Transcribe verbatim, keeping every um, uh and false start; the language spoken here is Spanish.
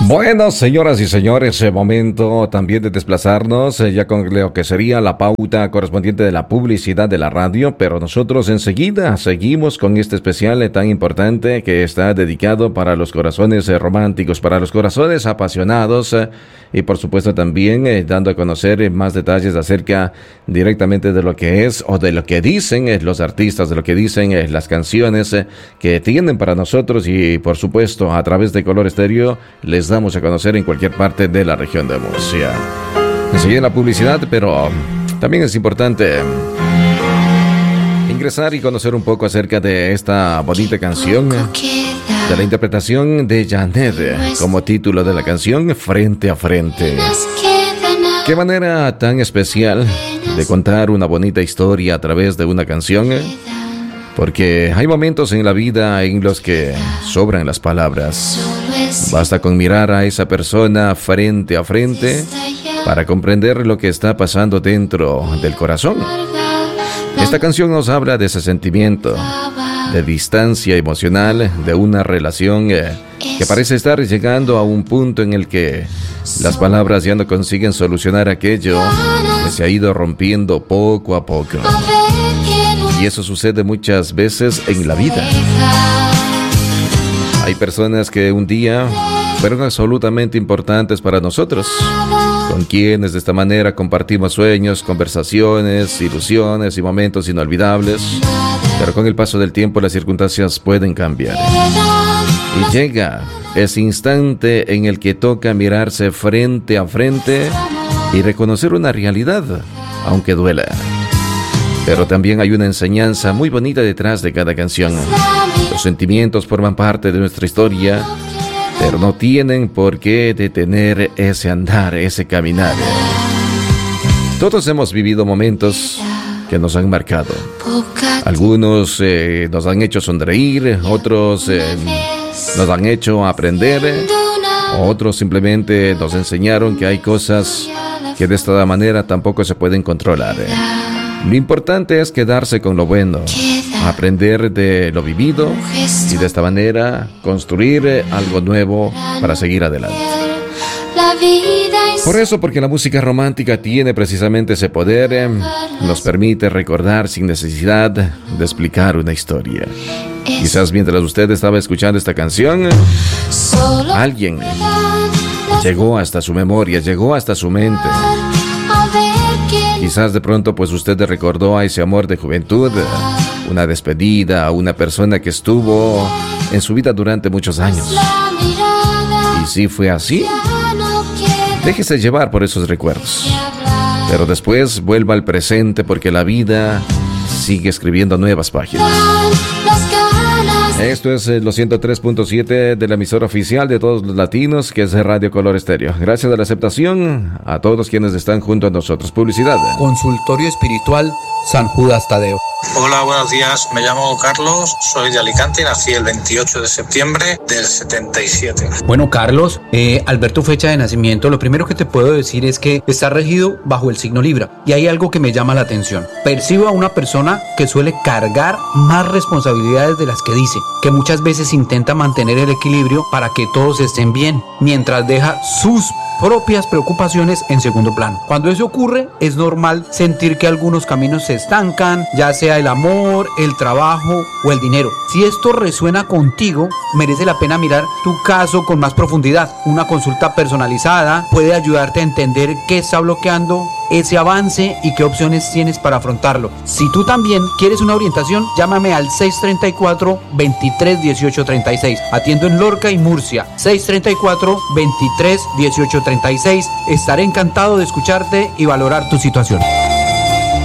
Bueno, señoras y señores, eh, momento también de desplazarnos eh, ya con lo que sería la pauta correspondiente de la publicidad de la radio, pero nosotros enseguida seguimos con este especial eh, tan importante que está dedicado para los corazones eh, románticos, para los corazones apasionados eh, y por supuesto también eh, dando a conocer eh, más detalles acerca directamente de lo que es o de lo que dicen eh, los artistas, de lo que dicen eh, las canciones eh, que tienen para nosotros y por supuesto a través de Color Estéreo les damos a conocer en cualquier parte de la región de Murcia. Enseguida la publicidad, pero también es importante ingresar y conocer un poco acerca de esta bonita canción, de la interpretación de Janet, como título de la canción, Frente a Frente. Qué manera tan especial de contar una bonita historia a través de una canción, porque hay momentos en la vida en los que sobran las palabras. Basta con mirar a esa persona frente a frente para comprender lo que está pasando dentro del corazón. Esta canción nos habla de ese sentimiento, de distancia emocional, de una relación eh, que parece estar llegando a un punto en el que las palabras ya no consiguen solucionar aquello que se ha ido rompiendo poco a poco. Y eso sucede muchas veces en la vida. Hay personas que un día fueron absolutamente importantes para nosotros, con quienes de esta manera compartimos sueños, conversaciones, ilusiones y momentos inolvidables, pero con el paso del tiempo las circunstancias pueden cambiar. Y llega ese instante en el que toca mirarse frente a frente y reconocer una realidad, aunque duela. Pero también hay una enseñanza muy bonita detrás de cada canción. Los sentimientos forman parte de nuestra historia, pero no tienen por qué detener ese andar, ese caminar. Todos hemos vivido momentos que nos han marcado. Algunos eh, nos han hecho sonreír, otros eh, nos han hecho aprender, otros simplemente nos enseñaron que hay cosas que de esta manera tampoco se pueden controlar. Lo importante es quedarse con lo bueno, aprender de lo vivido y de esta manera construir algo nuevo para seguir adelante. Por eso, porque la música romántica tiene precisamente ese poder, eh, nos permite recordar sin necesidad de explicar una historia. Quizás mientras usted estaba escuchando esta canción, alguien llegó hasta su memoria, llegó hasta su mente. Quizás de pronto pues usted recordó a ese amor de juventud, una despedida, a una persona que estuvo en su vida durante muchos años. Y si fue así, déjese llevar por esos recuerdos. Pero después vuelva al presente porque la vida sigue escribiendo nuevas páginas. Esto es los ciento tres punto siete de la emisora oficial de todos los latinos, que es Radio Color Estéreo. Gracias a la aceptación a todos quienes están junto a nosotros. Publicidad. Consultorio Espiritual San Judas Tadeo. Hola, buenos días. Me llamo Carlos, soy de Alicante y nací el veintiocho de septiembre del setenta y siete. Bueno, Carlos, eh, al ver tu fecha de nacimiento, lo primero que te puedo decir es que está regido bajo el signo Libra. Y hay algo que me llama la atención. Percibo a una persona que suele cargar más responsabilidades de las que dice, que muchas veces intenta mantener el equilibrio para que todos estén bien, mientras deja sus propias preocupaciones en segundo plano. Cuando eso ocurre, es normal sentir que algunos caminos se estancan, ya sea el amor, el trabajo o el dinero. Si esto resuena contigo, merece la pena mirar tu caso con más profundidad. Una consulta personalizada puede ayudarte a entender qué está bloqueando ese avance y qué opciones tienes para afrontarlo. Si tú también quieres una orientación, llámame al seis tres cuatro, veintitrés dieciocho treinta y seis. Atiendo en Lorca y Murcia. seis tres cuatro, veintitrés dieciocho treinta y seis. Estaré encantado de escucharte y valorar tu situación.